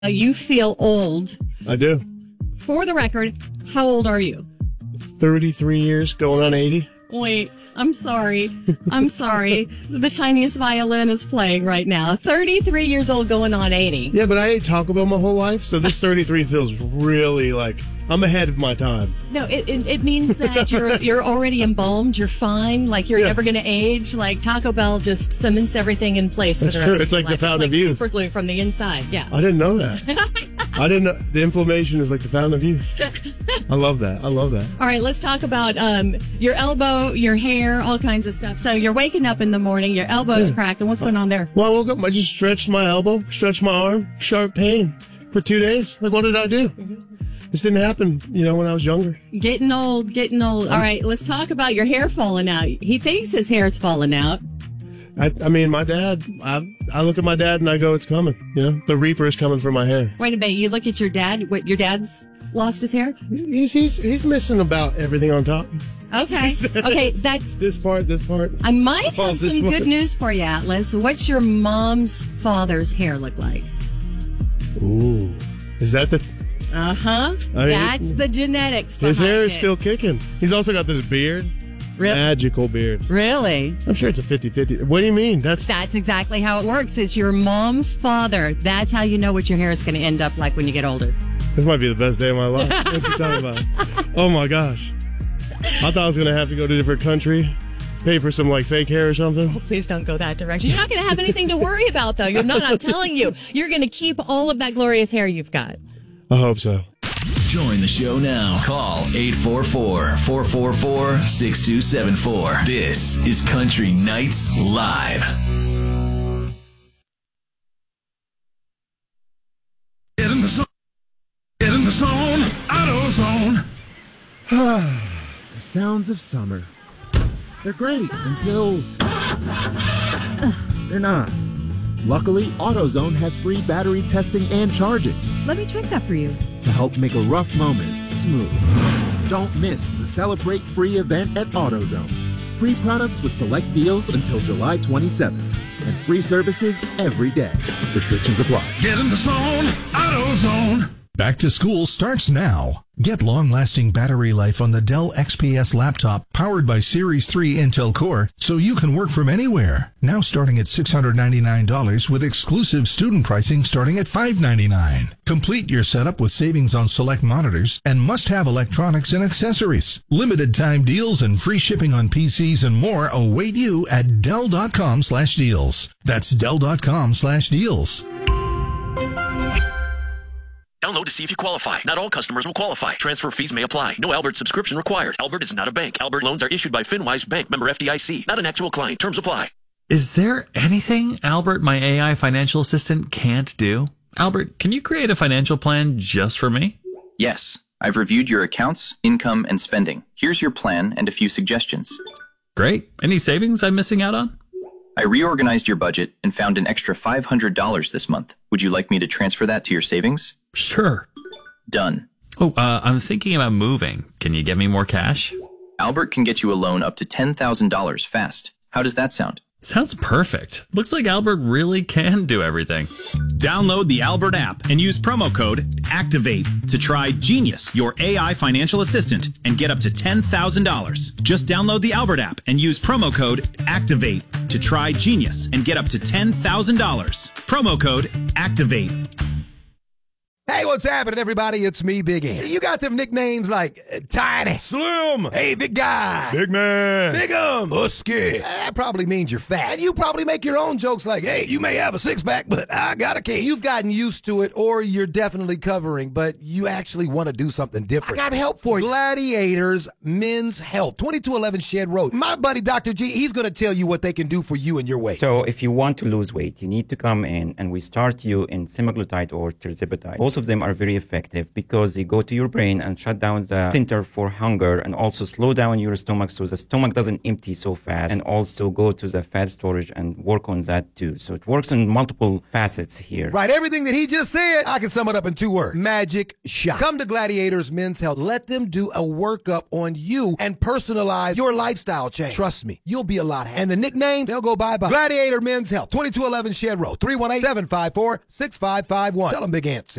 You feel old. I do. For the record, how old are you? 33 years, going on 80. Wait, I'm sorry. I'm sorry. The tiniest violin is playing right now. 33 years old going on 80. Yeah, but I ate Taco Bell my whole life, so this 33 feels really like I'm ahead of my time. No, it means that you're already embalmed. You're fine. Like you're never going to age. Like Taco Bell just cements everything in place. That's for the rest true. It's like the fountain of youth. Super glue from the inside. Yeah. I didn't know that. I didn't know. The inflammation is like the fountain of youth. I love that. All right, let's talk about your elbow, your hair, all kinds of stuff. So you're waking up in the morning, your elbow's cracked, and what's going on there? Well, I woke up, I just stretched my elbow, stretched my arm, sharp pain for 2 days. Like, what did I do? This didn't happen, when I was younger. Getting old. All right, let's talk about your hair falling out. He thinks his hair's falling out. I mean, my dad, I look at my dad and I go, it's coming. The reaper is coming for my hair. Wait a minute, you look at your dad, what, your dad's lost his hair? He's missing about everything on top. Okay, that's... This part. I might have some good news for you, Atlas. What's your mom's father's hair look like? Ooh. Is that the... Uh-huh. That's the genetics behind His hair is it. still kicking. He's also got this beard. Really? Magical beard. Really? I'm sure it's a 50-50. What do you mean? That's exactly how it works. It's your mom's father. That's how you know what your hair is going to end up like when you get older. This might be the best day of my life. What you talking about? Oh my gosh. I thought I was going to have to go to a different country, pay for some fake hair or something. Oh, please don't go that direction. You're not going to have anything to worry about, though. You're not. I'm telling you. You're going to keep all of that glorious hair you've got. I hope so. Join the show now. Call 844-444-6274. This is Country Nights Live. Get in the zone. Get in the zone. AutoZone. The sounds of summer. They're great until they're not. Luckily, AutoZone has free battery testing and charging. Let me check that for you. To help make a rough moment smooth. Don't miss the Celebrate Free event at AutoZone. Free products with select deals until July 27th. And free services every day. Restrictions apply. Get in the zone. AutoZone. Back to school starts now. Get long-lasting battery life on the Dell XPS laptop powered by Series 3 Intel Core so you can work from anywhere. Now starting at $699 with exclusive student pricing starting at $599. Complete your setup with savings on select monitors and must-have electronics and accessories. Limited time deals and free shipping on PCs and more await you at Dell.com/deals. That's Dell.com/deals. Download to see if you qualify. Not all customers will qualify. Transfer fees may apply. No Albert subscription required. Albert is not a bank. Albert loans are issued by FinWise Bank, member FDIC. Not an actual client. Terms apply. Is there anything Albert, my AI financial assistant, can't do? Albert, can you create a financial plan just for me? Yes. I've reviewed your accounts, income, and spending. Here's your plan and a few suggestions. Great. Any savings I'm missing out on? I reorganized your budget and found an extra $500 this month. Would you like me to transfer that to your savings? Sure. Done. Oh, I'm thinking about moving. Can you get me more cash? Albert can get you a loan up to $10,000 fast. How does that sound? Sounds perfect. Looks like Albert really can do everything. Download the Albert app and use promo code ACTIVATE to try Genius, your AI financial assistant, and get up to $10,000. Just download the Albert app and use promo code ACTIVATE to try Genius and get up to $10,000. Promo code ACTIVATE. Hey, what's happening, everybody? It's me, Big Ant. You got them nicknames like Tiny, Slim, hey, Big Guy, Big Man, Big Husky. That probably means you're fat. And you probably make your own jokes like, hey, you may have a six-pack, but I got a cake. You've gotten used to it, or you're definitely covering, but you actually want to do something different. I got help for you. Gladiators Men's Health, 2211 Shed Road. My buddy, Dr. G, he's going to tell you what they can do for you and your weight. So if you want to lose weight, you need to come in, and we start you in semaglutide or tirzepatide. Also of them are very effective because they go to your brain and shut down the center for hunger and also slow down your stomach so the stomach doesn't empty so fast, and also go to the fat storage and work on that too. So it works in multiple facets here. Right, everything that he just said, I can sum it up in 2 words. Magic shot. Come to Gladiators Men's Health. Let them do a workup on you and personalize your lifestyle change. Trust me, you'll be a lot happier. And the nicknames, they'll go bye-bye. Gladiator Men's Health, 2211 Shed Road, 318-754-6551. Tell them Big Ant said.